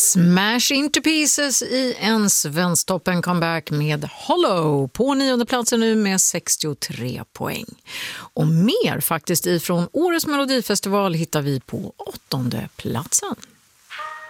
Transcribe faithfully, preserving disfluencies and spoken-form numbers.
Smash Into Pieces i en Svensktoppen comeback med Hollow på nionde platsen nu med sextiotre poäng. Och mer faktiskt ifrån årets Melodifestival hittar vi på åttonde platsen.